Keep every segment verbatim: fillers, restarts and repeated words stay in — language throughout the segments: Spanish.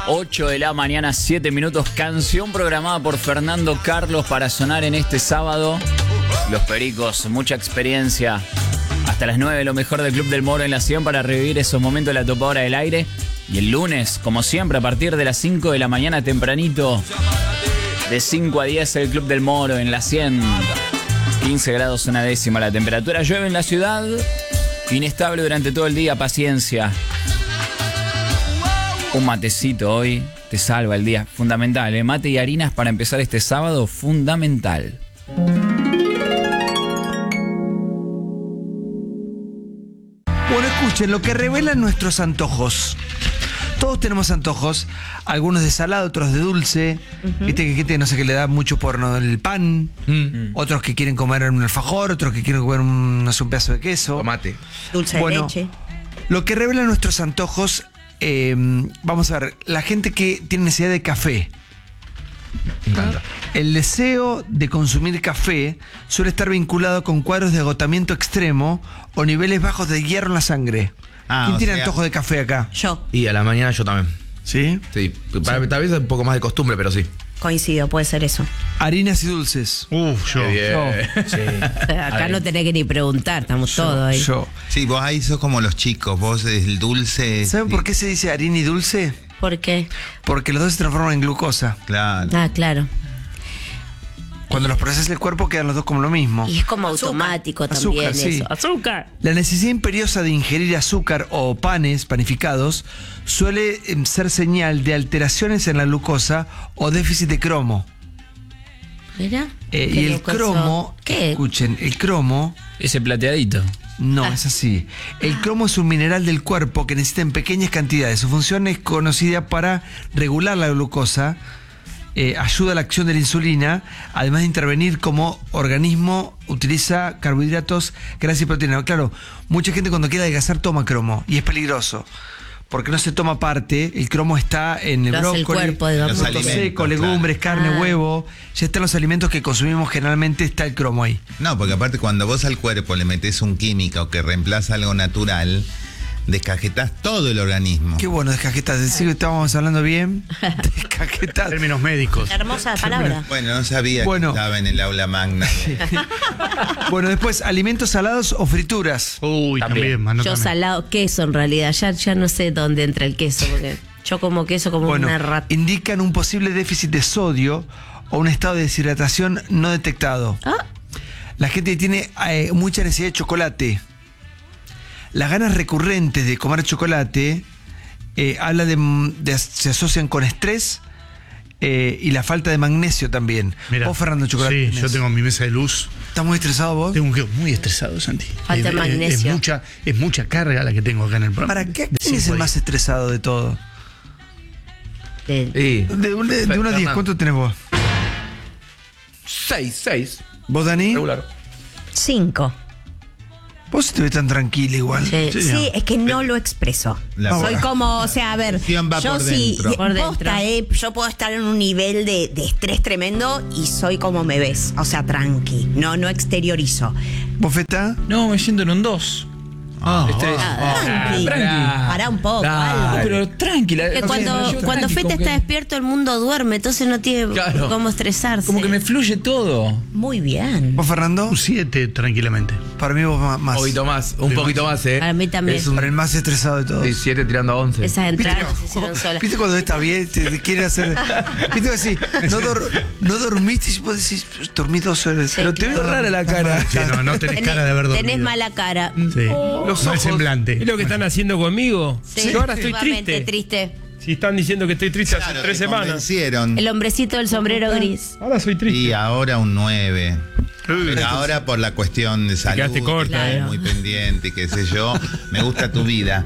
ocho de la mañana, siete minutos. Canción programada por Fernando Carlos para sonar en este sábado. Los Pericos, mucha experiencia. Hasta las nueve, lo mejor del Club del Moro en la cien para revivir esos momentos de la topadora del aire. Y el lunes, como siempre, a partir de las cinco de la mañana tempranito, de cinco a diez, el Club del Moro en la cien. quince grados una décima la temperatura. Llueve en la ciudad. Inestable durante todo el día, paciencia. Un matecito hoy te salva el día. Fundamental, ¿eh? Mate y harinas para empezar este sábado, fundamental. Bueno, escuchen lo que revelan nuestros antojos. Todos tenemos antojos, algunos de salado, otros de dulce. Uh-huh. Viste que gente, no sé, que le da mucho por ¿no? el pan. Uh-huh. Otros que quieren comer un alfajor, otros que quieren comer un, no sé, un pedazo de queso. Tomate. Dulce bueno, de leche. Lo que revelan nuestros antojos, eh, vamos a ver, la gente que tiene necesidad de café. Encanta. El deseo de consumir café suele estar vinculado con cuadros de agotamiento extremo o niveles bajos de hierro en la sangre. Ah, ¿Quién tiene sea... antojo de café acá? Yo. Y a la mañana yo también. ¿Sí? Sí. Para, sí. Tal vez es un poco más de costumbre, pero sí. Coincido, puede ser eso. Harinas y dulces. Uf, yo. Yo. Sí. Acá Ahí. no tenés que ni preguntar, estamos Yo, todos ahí. Yo. Sí, vos ahí sos como los chicos, vos el dulce. ¿Saben por qué se dice harina y dulce? ¿Por qué? Porque los dos se transforman en glucosa. Claro. Ah, claro. Cuando los procesa el cuerpo quedan los dos como lo mismo. Y es como automático Azúcar, también sí. eso. ¡Azúcar! La necesidad imperiosa de ingerir azúcar o panes panificados suele eh, ser señal de alteraciones en la glucosa o déficit de cromo. ¿Mira? Eh, y el cromo, ¿Qué? escuchen, el cromo, Ese plateadito. no, Ah. es así. El cromo es un mineral del cuerpo que necesita en pequeñas cantidades. Su función es conocida para regular la glucosa, eh, ayuda a la acción de la insulina, además de intervenir como organismo, utiliza carbohidratos, grasa y proteína. Claro, mucha gente cuando quiere adelgazar toma cromo y es peligroso. Porque no se toma parte, el cromo está en el Lo hace el brócoli, cuerpo, digamos. frutos Los secos, alimentos, legumbres, claro. carne, Ah. huevo. Ya están los alimentos que consumimos generalmente, está el cromo ahí. No, porque aparte cuando vos al cuerpo le metés un químico que reemplaza algo natural, descajetás todo el organismo. Qué bueno, descajetás. Decir que estábamos hablando bien. Descajetás. Términos médicos. Hermosa palabra. Bueno, no sabía Bueno. que estaba en el aula magna. Bueno, después, alimentos salados o frituras. Uy, También. también, mano. Yo también. salado, queso en realidad. Ya, ya no sé dónde entra el queso, porque yo como queso como Bueno, una rata. indican un posible déficit de sodio o un estado de deshidratación no detectado. Ah, La gente tiene eh, mucha necesidad de chocolate. Las ganas recurrentes de comer chocolate eh, habla de, de- se asocian con estrés eh, y la falta de magnesio también. Mirá, Vos, Fernando, chocolate. Sí, tenés. yo tengo mi mesa de luz. ¿Estás muy estresado vos? Tengo un quedo muy estresado, Santi. Falta de Es- es- magnesio. Es mucha, es mucha carga la que tengo acá en el programa. ¿Para qué? De ¿Quién es cinco el a más diez. estresado de todo? de- Sí. De, un- de, de uno a diez, ¿cuánto tenés vos? Seis, seis. ¿Vos, Dani? Regular. cinco. Vos te ves tan tranquila igual. Sí, Sí, sí, no. es que no lo expreso. La- Soy como, o sea, a ver, Acción va yo por sí, dentro. por dentro. posta, eh, yo puedo estar en un nivel de, de estrés tremendo y soy como me ves, o sea, tranqui, no, no exteriorizo. ¿Vos, Feta? No, me siento en un dos. Ah, Este- Ah, tranqui, tranqui. pará un poco, No, algo. pero tranquila. Que o sea, cuando, yo cuando tranqui, Feta como está que- despierto, el mundo duerme, entonces no tiene Claro. cómo estresarse. Como que me fluye todo. Muy bien. ¿Vos, Fernando? un siete tranquilamente. Para mí vos ma- Un más. poquito más, un poquito más, ¿eh? Para mí también. Es un Para el más estresado de todos. sí, siete tirando a once. Esas ¿Viste, entradas se hicieron solas. ¿Viste cuando está bien? Te, te quiere hacer. ¿Viste así? No, dor- no dormiste y vos decís, dormí dos horas. Sí, Pero te veo claro. rara la cara. Sí, no, no tenés cara de haber dormido. Tenés mala cara. Sí. Los Mal ojos. semblante. ¿Es lo que están haciendo conmigo? Sí, Yo ahora estoy sumamente triste. triste. Si están diciendo que estoy triste hace Claro, tres te semanas. convencieron. El hombrecito del sombrero gris. Ahora soy triste. Y ahora un nueve. Pero ahora por la cuestión de salud, quedaste corta, que estás eh. muy pendiente, qué sé yo, me gusta tu vida.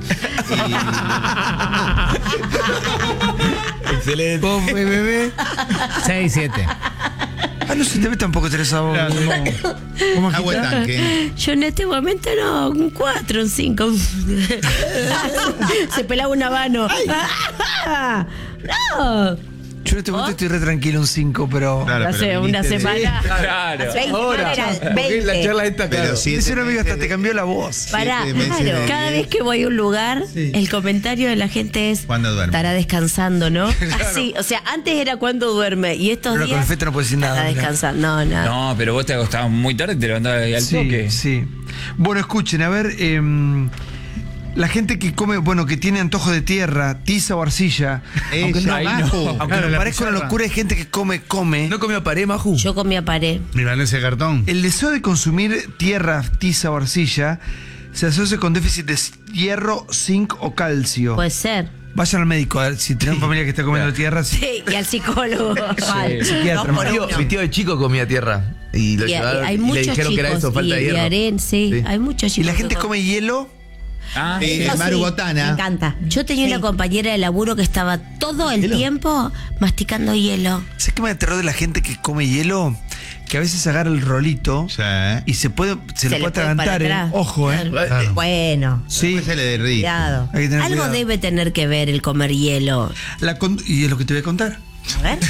Excelente. ¿Vos, eh, bebé? seis, siete. Ah, no se te ve tampoco estresado vos. ¿Cómo Y agua de agitás? tanque. Yo en este momento no, un cuatro, un cinco. Se pelaba un habano. No. Yo en este momento estoy re tranquilo, un cinco, pero. Claro, Hace pero una viniste de- semana. Claro. veinte, Ahora, era porque la veinte. charla esta, Pero claro. siete Dice un amigo, hasta meses te de- cambió la voz. Pará, Siete meses de cada diez. vez que voy a un lugar, Sí. el comentario de la gente es ¿Cuándo duerme? estará descansando, ¿no? Así, o sea, antes era cuando duerme y estos Pero con días el feto no puedes decir nada, estará mirá. descansando. No, no. No, pero vos te acostabas muy tarde y te levantabas ahí al Sí, toque. sí. Bueno, escuchen, a ver, em, la gente que come, bueno, que tiene antojo de tierra, tiza o arcilla, Ella, aunque no, ahí no. aunque Claro, nos la parezca una pizarra. locura, hay gente que come, come. ¿No comió pared, Maju? Yo comía pared. Milanesa de cartón. El deseo de consumir tierra, tiza o arcilla se asocia con déficit de hierro, zinc o calcio. Puede ser. Vayan al médico, a ver, si tienen familia que está comiendo tierra. sí. Sí, y al psicólogo. ¿Cuál? Psiquiatra, Dos por Mi tío, uno. mi tío de chico comía tierra. Y lo Y hay, llevaron hay y le muchos dijeron que era chicos eso, falta y, de y hierro. aren, sí, Sí. hay muchos Y chicos. la gente que come hielo. Ah, Sí, Eso Maru sí, Botana. Me encanta. Yo tenía Sí. una compañera de laburo que estaba todo el tiempo masticando hielo. ¿Sabes qué me da terror de la gente que come hielo? Que a veces agarra el rolito Sí. y se puede se, Se le le puede puede para atragantar, ¿eh? atrás. Ojo, ¿eh? Claro. Claro. Bueno, Sí. Después se le derrite. cuidado. Hay que tener Algo cuidado. debe tener que ver el comer hielo. La con- y es lo que te voy a contar. A ver.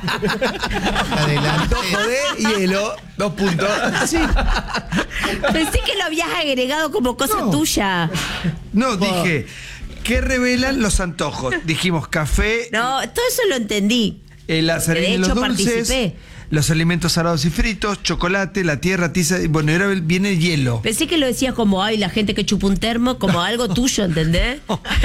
Adelante. Joder, hielo, dos puntos. Sí. Pensé que lo habías agregado como cosa No. tuya. No, dije, ¿qué revelan los antojos? Dijimos café, No, todo eso lo entendí. eh, las de harinas y los hecho dulces, participé. los alimentos salados y fritos, chocolate, la tierra, tiza, y bueno, y ahora viene el hielo. Pensé que lo decías como, ay, la gente que chupa un termo, como algo tuyo, ¿entendés?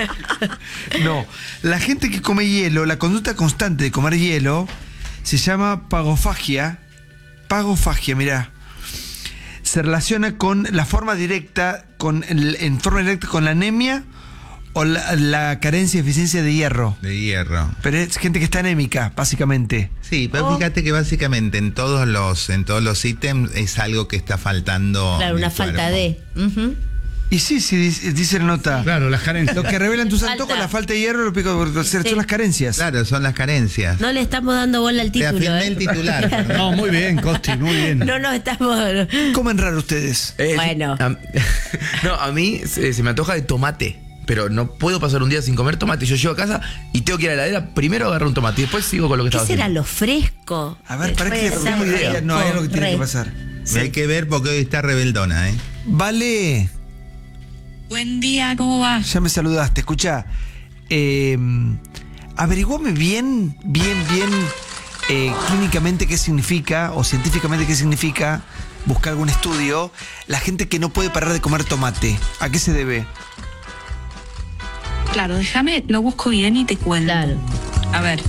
No, la gente que come hielo, la conducta constante de comer hielo se llama pagofagia. Pagofagia, mirá. Se relaciona con la forma directa, con el- en forma directa con la anemia o la, la carencia y deficiencia de hierro. De hierro. Pero es gente que está anémica, básicamente. Sí, pero Oh. fíjate que básicamente en todos los en todos los ítems es algo que está faltando. Claro, en una el falta cuerpo. de. Ujú. Y sí, sí, dice, dice la nota. Claro, las carencias. Lo que revelan tus Falta. antojos, la falta de hierro, lo pico, son Sí. las carencias. Claro, son las carencias. No le estamos dando bola al Te título. afirmé ¿eh? el titular. perdón. No, muy bien, Costi, muy bien. No nos estamos. Comen raro ustedes. Eh, Bueno. a- no, a mí se, se me antoja de tomate. Pero no puedo pasar un día sin comer tomate. Yo llego a casa y tengo que ir a la heladera. Primero agarro un tomate y después sigo con lo que ¿Qué estaba será haciendo. lo fresco? A ver, para que Puede ser tengo idea. fresco, No, hay algo que tiene re. que pasar. Hay que ver porque hoy está rebeldona, ¿eh? Vale. Buen día, ¿cómo va? Ya me saludaste, escucha. Eh, averiguame bien, bien, bien eh, clínicamente qué significa o científicamente qué significa, busca algún estudio, la gente que no puede parar de comer tomate. ¿A qué se debe? Claro, déjame, lo busco bien y te cuento. Claro. A ver,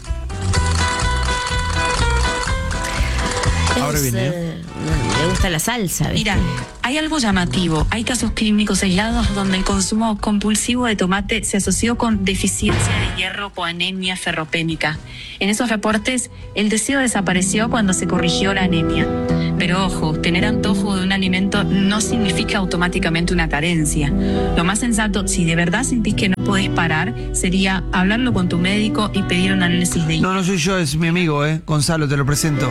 Ahora Es, viene, eh, le gusta la salsa, ¿viste? mira, hay algo llamativo. Hay casos clínicos aislados donde el consumo compulsivo de tomate se asoció con deficiencia de hierro o anemia ferropénica. En esos reportes, el deseo desapareció cuando se corrigió la anemia. Pero ojo, tener antojo de un alimento no significa automáticamente una carencia. Lo más sensato, si de verdad sentís que no podés parar, sería hablarlo con tu médico y pedir un análisis de No, no soy yo, es mi amigo, ¿eh? Gonzalo, te lo presento.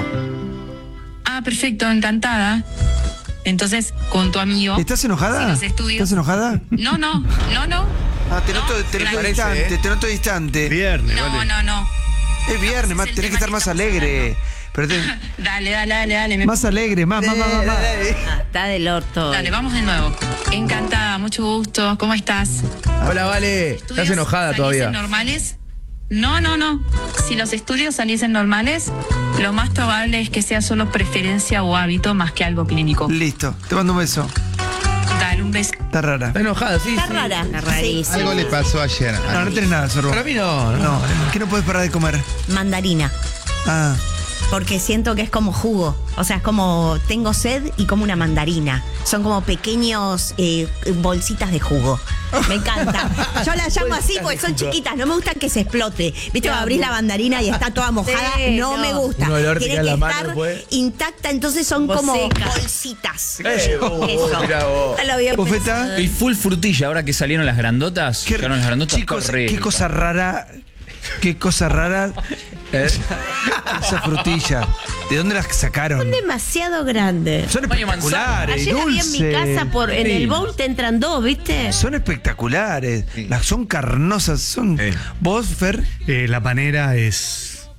Ah, perfecto, encantada. Entonces, con tu amigo. ¿Estás enojada? Si los estudios- ¿Estás enojada? No, no, no, no. Ah, te No, noto, te noto parece, distante, ¿eh? te noto distante. Viernes, No, vale. no, no. Es viernes, ese más, es el tenés que tema estar que más estamos alegre. Pero te- Dale, dale, dale, dale. me- más alegre, más, más, más, más, más. Ah, está del orto. Dale, vamos de nuevo. Encantada, mucho gusto. ¿Cómo estás? Hola, Vale. Estás ¿Estudios enojada saliesen todavía. normales? No, no, no. Si los estudios saliesen normales, lo más probable es que sea solo preferencia o hábito más que algo clínico. Listo, te mando un beso. Dale, un beso. Está rara. Está enojada, sí. Está sí. rara. Está rarísima. Algo le pasó ayer. No, no tenés nada, Sorbo. Para mí no, no. No, ¿qué no puedes parar de comer? Mandarina. Ah, Porque siento que es como jugo. O sea, es como tengo sed y como una mandarina. Son como pequeños eh, bolsitas de jugo. Me encanta. Yo las llamo así porque son chiquitas. No me gustan que se explote. Viste, abrís la mandarina y está toda mojada. Sí, no, no. me gusta. Un olor te Tiene queda que en la mano estar después. intacta, entonces son Vos como seca. bolsitas. Eh, Eso. mirá vos. No lo había ¿Bofeta? pensado. Y full frutilla, ahora que salieron las grandotas. qué, llegaron las grandotas. chicos, re qué ricas. cosa rara, qué cosa rara Eh, esa frutilla. ¿De dónde las sacaron? Demasiado grande. Son Tamaño manzana. espectaculares, Ayer la vi en mi dulces. casa por en el bowl te entran dos, ¿viste? Son espectaculares. Las son carnosas, son. Sí. ¿Vos, Fer? Eh, la panera es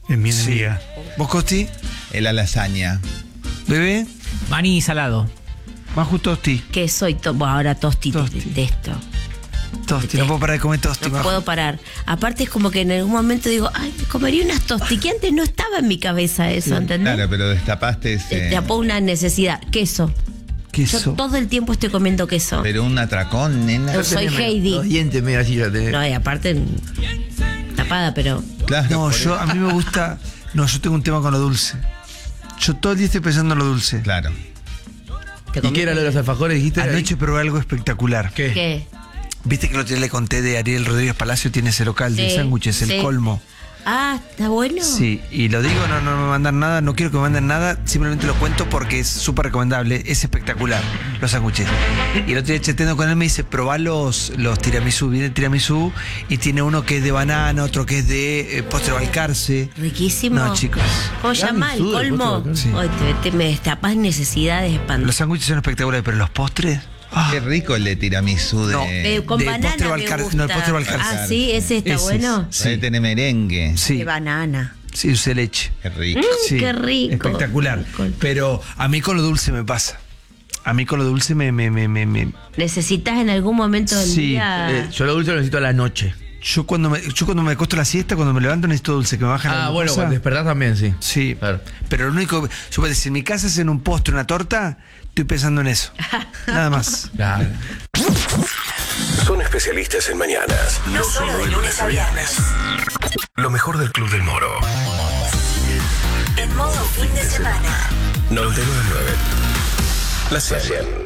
En mi Sí. enemiga. ¿Vos, Costi? La lasaña. ¿Bebé? Maní salado. Maju, Tosti. Que soy, to- bueno, ahora tosti, te Tosti. detesto. Tosti, no puedo parar de comer tosti, No Maju. puedo parar. Aparte es como que en algún momento digo, ay, me comería unas tosti, que antes no estaba en mi cabeza eso, ¿entendés? Claro, pero destapaste Te ese. tapó una necesidad. Queso. Queso. Yo todo el tiempo estoy comiendo queso. Pero un atracón, nena. Yo soy Tenés Heidi. Los dientes medio así ya tenés. No, y aparte tapada, pero Claro, No, por yo, eso. a mí me gusta. No, yo tengo un tema con lo dulce. Yo todo el día estoy pensando en lo dulce. Claro. te ¿Y comí- qué era lo de los alfajores? ¿Dijiste? Anoche probé algo espectacular. ¿Qué? ¿Qué? Viste que el otro día le conté de Ariel Rodríguez Palacio, tiene ese local de Sí, sándwiches, el sí. colmo. Ah, ¿está bueno? Sí, y lo digo, no, no me mandan nada, no quiero que me manden nada, simplemente lo cuento porque es súper recomendable, es espectacular, los sándwiches. Y el otro día chateando con él me dice, probá los, los tiramisú, viene el tiramisú y tiene uno que es de banana, otro que es de eh, postre balcarce. Riquísimo. No, chicos. ¿Cómo se llama? ¿El Tiramisú de colmo? postre Sí. Ay, te, te- me destapas necesidades Los espantosas. sándwiches son espectaculares, pero los postres... ah, Qué rico el de tiramisú de. No, Eh, con de banana postre me balcar- gusta. no, el postre balcarce. Ah, sí, ese está Ese es. bueno. Sí. Puede tener merengue. sí, De banana. sí, usé leche. Qué rico. Sí, Qué rico. Espectacular. Pero a mí con lo dulce me pasa. A mí con lo dulce me... me, me, me, me- ¿Necesitas en algún momento del Sí, día? Eh, yo lo dulce lo necesito a la noche. Yo cuando me, yo cuando me acuesto la siesta, cuando me levanto necesito dulce, que me bajan la Ah, bueno, glucosa. cuando despertás también, sí. Sí, Claro. pero lo único... Yo puedo decir, si en mi casa hacen un postre, una torta, estoy pensando en eso. Nada más. Claro. Son especialistas en mañanas. No solo de lunes a viernes. Lo mejor del Club del Moro. En modo fin de semana. noventa y nueve punto nueve. La cien.